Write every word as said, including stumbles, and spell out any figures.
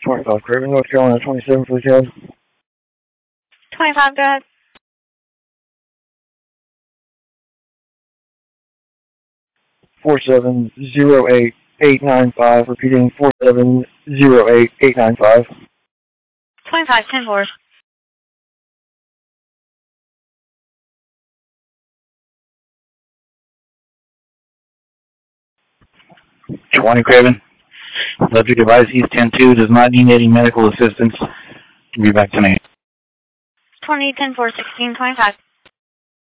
twenty-five, Craven, North Carolina, twenty-seven, please have. twenty-five, go ahead. four seven zero eight eight nine five, repeating four seven zero eight eight nine five. twenty-five, ten four. twenty, Craven. Subject device East ten two does not need any medical assistance. Be back tonight. twenty, ten four, sixteen, twenty-five.